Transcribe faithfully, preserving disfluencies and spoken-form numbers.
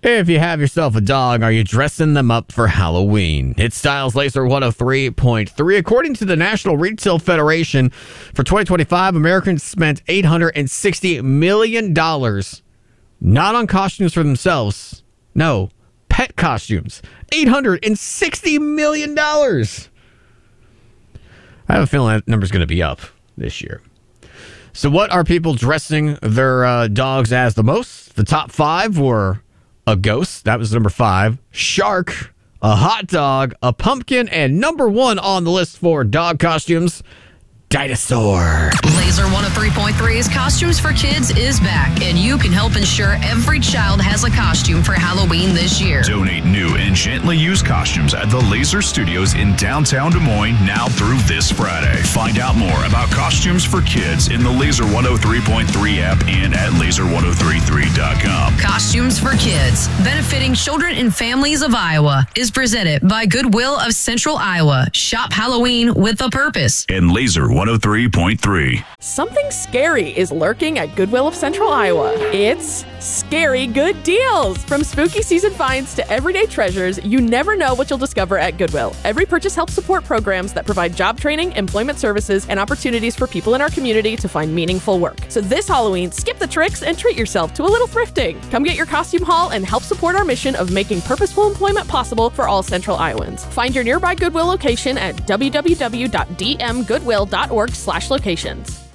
If you have yourself a dog, are you dressing them up for Halloween? It's Styles Laser one oh three point three. According to the National Retail Federation, for twenty twenty-five, Americans spent eight hundred sixty million dollars not on costumes for themselves. No, pet costumes. eight hundred sixty million dollars. I have a feeling that number's going to be up this year. So what are people dressing their uh, dogs as the most? The top five were a ghost, that was number five, shark, a hot dog, a pumpkin, and number one on the list for dog costumes, dinosaur. Laser one oh three point three's Costumes for Kids is back, and you can help ensure every child has a costume for Halloween this year. Donate new and gently used costumes at the Laser Studios in downtown Des Moines now through this Friday. Find out more about Costumes for Kids in the Laser one oh three point three app and at laser ten thirty-three dot com. Costumes for Kids, benefiting children and families of Iowa, is presented by Goodwill of Central Iowa. Shop Halloween with a purpose. And Laser one oh three point three. Something scary is lurking at Goodwill of Central Iowa. It's scary good deals. From spooky season finds to everyday treasures, you never know what you'll discover at Goodwill. Every purchase helps support programs that provide job training, employment services, and opportunities for people in our community to find meaningful work. So this Halloween, skip the tricks and treat yourself to a little thrifting. Come get your costume haul and help support our mission of making purposeful employment possible for all Central Iowans. Find your nearby Goodwill location at w w w dot d m goodwill dot org slash locations.